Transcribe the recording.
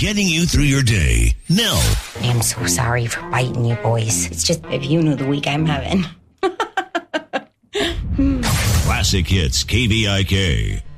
getting you through your day. Nell. I'm so sorry for biting you boys. It's just, if you knew the week I'm having. Classic Hits, KVIK.